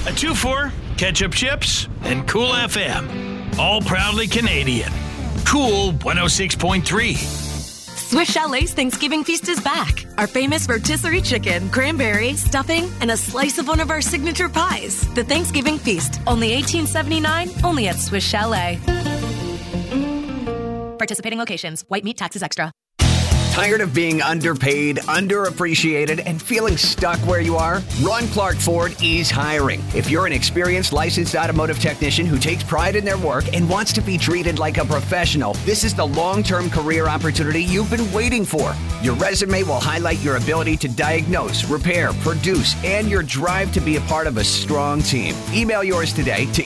a 2-for, ketchup chips, and Cool FM. All proudly Canadian. Cool 106.3. Swiss Chalet's Thanksgiving feast is back. Our famous rotisserie chicken, cranberry, stuffing, and a slice of one of our signature pies. The Thanksgiving feast, only $18.79, only at Swiss Chalet. Participating locations. White meat taxes extra. Tired of being underpaid, underappreciated, and feeling stuck where you are? Ron Clark Ford is hiring. If you're an experienced licensed automotive technician who takes pride in their work and wants to be treated like a professional, this is the long-term career opportunity you've been waiting for. Your resume will highlight your ability to diagnose, repair, produce, and your drive to be a part of a strong team. Email yours today to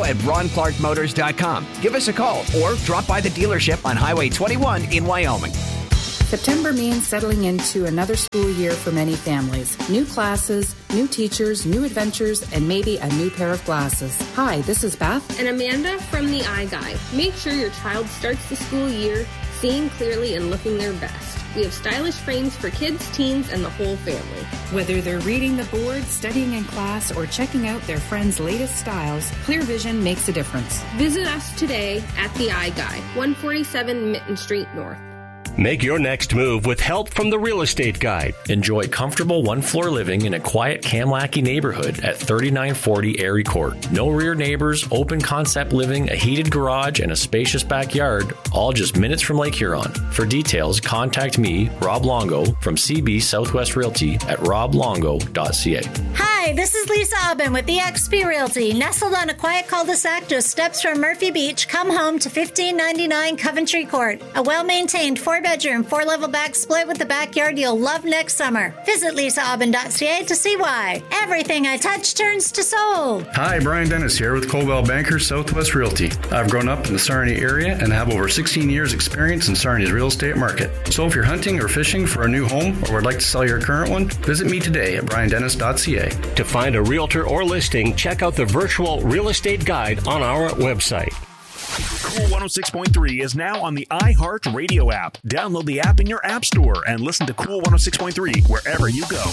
info@ronclarkmotors.com. Give us a call or drop by the dealership on Highway 21 in Wyoming. September means settling into another school year for many families. New classes, new teachers, new adventures, and maybe a new pair of glasses. Hi, this is Beth. And Amanda from the Eye Guide. Make sure your child starts the school year seeing clearly and looking their best. We have stylish frames for kids, teens, and the whole family. Whether they're reading the board, studying in class, or checking out their friends' latest styles, Clear Vision makes a difference. Visit us today at the Eye Guide, 147 Mitten Street North. Make your next move with help from the Real Estate Guide. Enjoy comfortable one-floor living in a quiet Kamlaki neighborhood at 3940 Erie Court. No rear neighbors, open concept living, a heated garage, and a spacious backyard, all just minutes from Lake Huron. For details, contact me, Rob Longo, from CB Southwest Realty at roblongo.ca. Hi, this is Lisa Aubin with eXp Realty. Nestled on a quiet cul-de-sac just steps from Murphy Beach, come home to 1599 Coventry Court. A well-maintained 4-bedroom, 4-level back split with a backyard you'll love next summer. Visit lisaaubin.ca to see why. Everything I touch turns to sold. Hi, Brian Dennis here with Coldwell Banker Southwest Realty. I've grown up in the Sarnia area and have over 16 years experience in Sarnia's real estate market. So if you're hunting or fishing for a new home or would like to sell your current one, visit me today at briandennis.ca. To find a realtor or listing, check out the virtual real estate guide on our website. Cool 106.3 is now on the iHeartRadio app. Download the app in your app store and listen to Cool 106.3 wherever you go.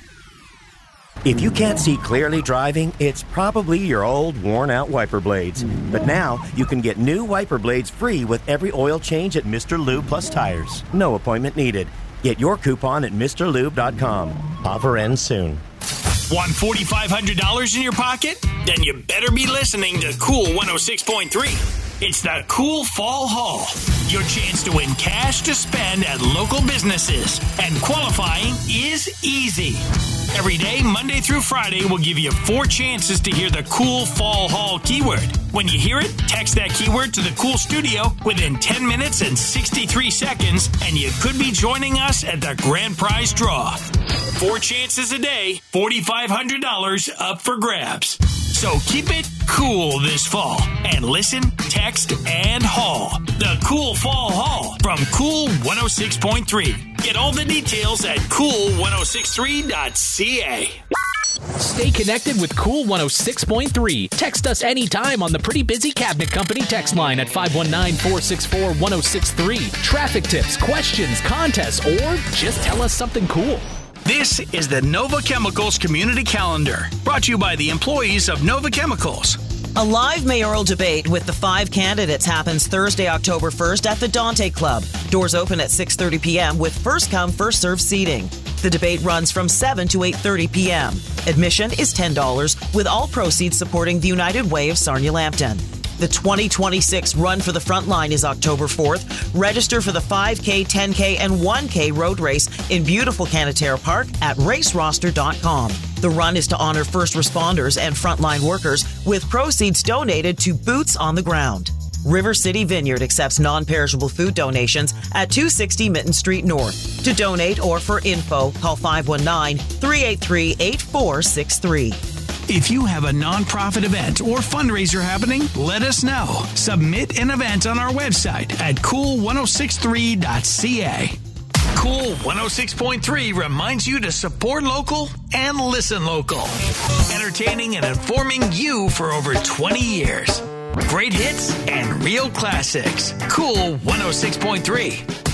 If you can't see clearly driving, it's probably your old, worn-out wiper blades. But now, you can get new wiper blades free with every oil change at Mr. Lube Plus Tires. No appointment needed. Get your coupon at MrLube.com. Offer ends soon. Want $4,500 in your pocket? Then you better be listening to Cool 106.3. It's the Cool Fall Haul. Your chance to win cash to spend at local businesses. And qualifying is easy. Every day, Monday through Friday, we'll give you 4 chances to hear the Cool Fall Haul keyword. When you hear it, text that keyword to the Cool Studio within 10 minutes and 63 seconds, and you could be joining us at the grand prize draw. 4 chances a day, $4,500 up for grabs. So keep it cool this fall and listen, text, and haul. The Cool Fall Haul from Cool 106.3. Get all the details at cool1063.ca. Stay connected with Cool 106.3. Text us anytime on the Pretty Busy Cabinet Company text line at 519-464-1063. Traffic tips, questions, contests, or just tell us something cool. This is the Nova Chemicals Community Calendar, brought to you by the employees of Nova Chemicals. A live mayoral debate with the 5 candidates happens Thursday, October 1st at the Dante Club. Doors open at 6:30 p.m. with first-come, first-served seating. The debate runs from 7 to 8:30 p.m. Admission is $10, with all proceeds supporting the United Way of Sarnia-Lambton. The 2026 Run for the Frontline is October 4th. Register for the 5K, 10K, and 1K road race in beautiful Canatera Park at raceroster.com. The run is to honor first responders and frontline workers with proceeds donated to Boots on the Ground. River City Vineyard accepts non-perishable food donations at 260 Mitten Street North. To donate or for info, call 519-383-8463. If you have a nonprofit event or fundraiser happening, let us know. Submit an event on our website at cool1063.ca. Cool 106.3 reminds you to support local and listen local. Entertaining and informing you for over 20 years. Great hits and real classics. Cool 106.3.